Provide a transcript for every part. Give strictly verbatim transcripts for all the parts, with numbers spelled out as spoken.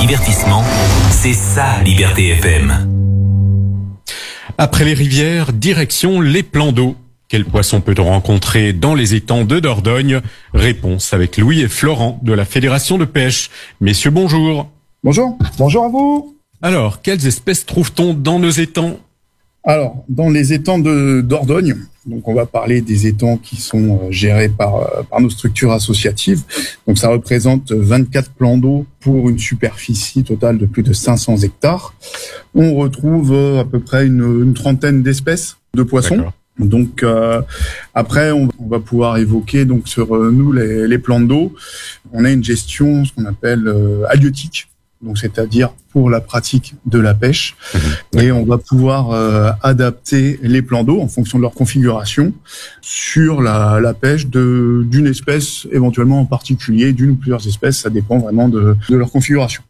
divertissement, c'est ça Liberté F M. Après les rivières, direction les plans d'eau. Quels poissons peut-on rencontrer dans les étangs de Dordogne? Réponse avec Louis et Florent de la Fédération de pêche. Messieurs, bonjour. Bonjour. Bonjour à vous. Alors, quelles espèces trouve-t-on dans nos étangs? Alors, dans les étangs de Dordogne, donc on va parler des étangs qui sont gérés par, par nos structures associatives. Donc ça représente vingt-quatre plans d'eau pour une superficie totale de plus de cinq cents hectares. On retrouve à peu près une, une trentaine d'espèces de poissons. D'accord. Donc euh, après, on, on va pouvoir évoquer donc sur euh, nous les, les plans d'eau. On a une gestion, ce qu'on appelle euh, halieutique. Donc, c'est-à-dire pour la pratique de la pêche. Mmh. Et on va pouvoir euh, adapter les plans d'eau en fonction de leur configuration sur la, la pêche de, d'une espèce éventuellement en particulier, d'une ou plusieurs espèces. Ça dépend vraiment de, de leur configuration.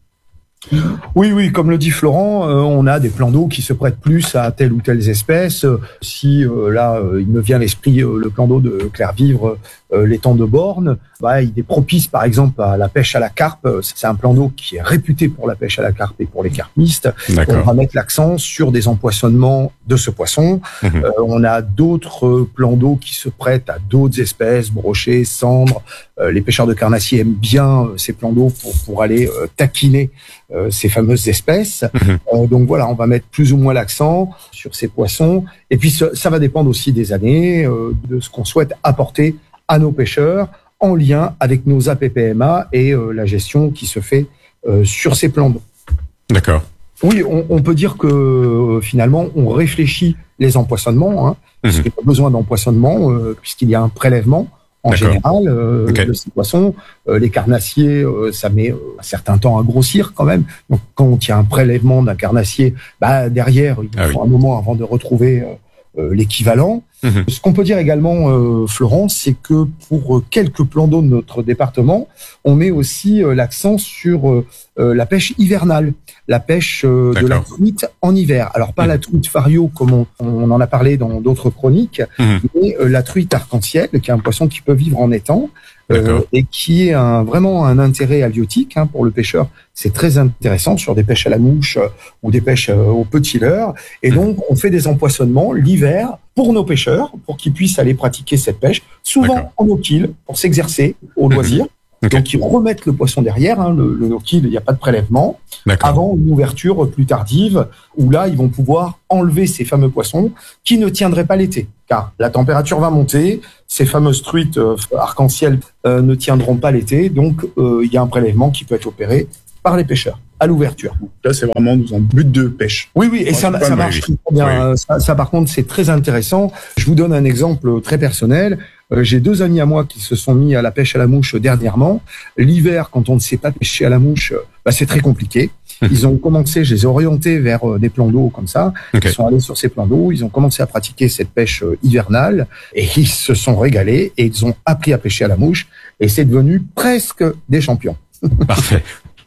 Oui, oui, comme le dit Florent, euh, on a des plans d'eau qui se prêtent plus à telle ou telle espèce. Si euh, là, euh, il me vient à l'esprit euh, le plan d'eau de Clairvivre, euh, l'étang de Borne, bah, il est propice par exemple à la pêche à la carpe. C'est un plan d'eau qui est réputé pour la pêche à la carpe et pour les carpistes. On va mettre l'accent sur des empoisonnements de ce poisson. Mmh. Euh, on a d'autres plans d'eau qui se prêtent à d'autres espèces, brochets, cendres. Euh, les pêcheurs de carnassiers aiment bien euh, ces plans d'eau pour, pour aller euh, taquiner euh, ces fameuses espèces. Mmh. Euh, donc voilà, on va mettre plus ou moins l'accent sur ces poissons. Et puis ça, ça va dépendre aussi des années, euh, de ce qu'on souhaite apporter à nos pêcheurs en lien avec nos A P P M A et euh, la gestion qui se fait euh, sur ces plans d'eau. D'accord. Oui, on, on peut dire que euh, finalement, on réfléchit les empoisonnements, hein, mmh. parce qu'il n'y a pas besoin d'empoisonnement, euh, puisqu'il y a un prélèvement en D'accord. général euh, okay. de ces poissons. Euh, les carnassiers, euh, ça met euh, un certain temps à grossir quand même. Donc, quand il y a un prélèvement d'un carnassier, bah, derrière, il ah faut oui. un moment avant de retrouver euh, euh, l'équivalent. Mmh. Ce qu'on peut dire également, euh, Florent, c'est que pour euh, quelques plans d'eau de notre département, on met aussi euh, l'accent sur euh, euh, la pêche hivernale, la pêche euh, de la truite en hiver. Alors pas mmh. la truite fario comme on, on en a parlé dans d'autres chroniques, mmh. mais euh, la truite arc-en-ciel, qui est un poisson qui peut vivre en étang. Euh, et qui est un, vraiment un intérêt halieutique hein, pour le pêcheur. C'est très intéressant sur des pêches à la mouche euh, ou des pêches euh, au petit leurre. Et donc, on fait des empoisonnements l'hiver pour nos pêcheurs, pour qu'ils puissent aller pratiquer cette pêche, souvent D'accord. en no-kill, pour s'exercer au loisir. Okay. Donc, ils remettent le poisson derrière, hein, le, le no-kill, il n'y a pas de prélèvement, D'accord. avant une ouverture plus tardive, où là, ils vont pouvoir enlever ces fameux poissons qui ne tiendraient pas l'été. Car la température va monter, ces fameuses truites euh, arc-en-ciel euh, ne tiendront pas l'été, donc euh, il y a un prélèvement qui peut être opéré par les pêcheurs à l'ouverture. Là, c'est vraiment dans un but de pêche. Oui, oui, et ça, ça marche très bien. Oui. Ça, ça, par contre, c'est très intéressant. Je vous donne un exemple très personnel. Euh, j'ai deux amis à moi qui se sont mis à la pêche à la mouche dernièrement. L'hiver, quand on ne sait pas pêcher à la mouche, bah, c'est très compliqué. Ils ont commencé, je les ai orientés vers euh, des plans d'eau comme ça. Okay. Ils sont allés sur ces plans d'eau. Ils ont commencé à pratiquer cette pêche euh, hivernale et ils se sont régalés et ils ont appris à pêcher à la mouche et c'est devenu presque des champions. Parfait.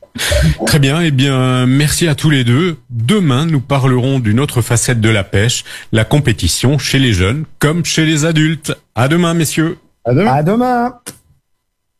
Très bien, eh bien, merci à tous les deux. Demain, nous parlerons d'une autre facette de la pêche, la compétition chez les jeunes comme chez les adultes. À demain, messieurs. À demain. À demain.